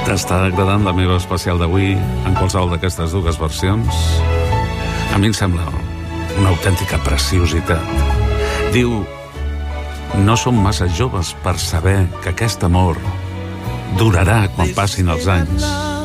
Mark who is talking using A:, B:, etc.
A: T'està agradant la meva especial d'avui en qualsevol d'aquestes dues versions? A mi em sembla una autèntica preciositat. Diu: no som massa joves per saber que aquest amor durarà quan passin els anys.